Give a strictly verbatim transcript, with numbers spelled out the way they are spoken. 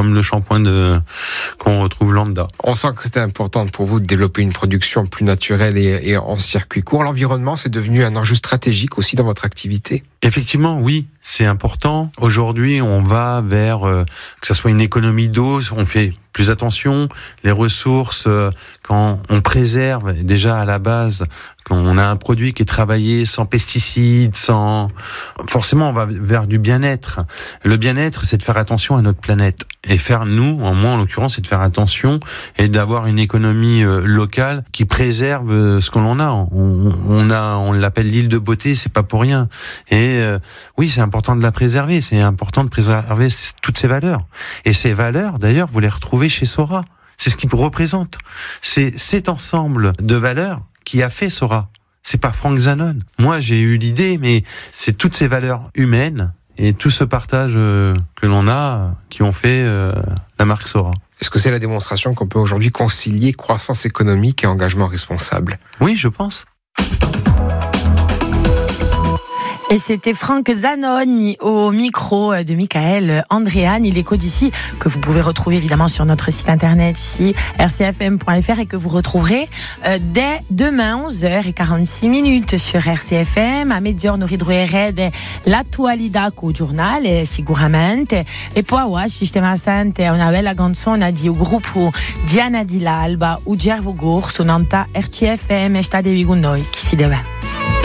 comme le shampoing de, qu'on retrouve lambda. On sent que c'était important pour vous de développer une production plus naturelle et, et en circuit court. L'environnement, c'est devenu un enjeu stratégique aussi dans votre activité. Effectivement, oui, c'est important. Aujourd'hui, on va vers, euh, que ça soit une économie d'eau, on fait plus attention, les ressources, euh, quand on préserve déjà à la base, quand on a un produit qui est travaillé sans pesticides, sans, forcément, on va vers du bien-être. Le bien-être, c'est de faire attention à notre planète. Et faire, nous, en moi, en l'occurrence, c'est de faire attention et d'avoir une économie euh, locale qui préserve euh, ce que l'on a. On, on a, on l'appelle l'île de beauté, c'est pas pour rien. Et euh, oui, c'est important de la préserver. C'est important de préserver toutes ces valeurs. Et ces valeurs, d'ailleurs, vous les retrouvez chez Sora. C'est ce qui représente. C'est cet ensemble de valeurs qui a fait Sora. C'est pas Franck Zanon. Moi, j'ai eu l'idée, mais c'est toutes ces valeurs humaines et tout ce partage euh, que l'on a qui ont fait euh, la marque Sora. Est-ce que c'est la démonstration qu'on peut aujourd'hui concilier croissance économique et engagement responsable ? Oui, je pense. Et c'était Franck Zanoni au micro de Michael Andréane. Il est codici que vous pouvez retrouver évidemment sur notre site internet ici, r c f m point f r, et que vous retrouverez euh, dès demain onze heures quarante-six minutes sur R C F M. A mezzogiorno ridroerete l'attualità col giornale sicuramente. E poi oggi sistema sente una bella canzone di un gruppo Diana di l'Alba, u Gervo Gorso, nanta R C F M, statevi con noi, chi si deve.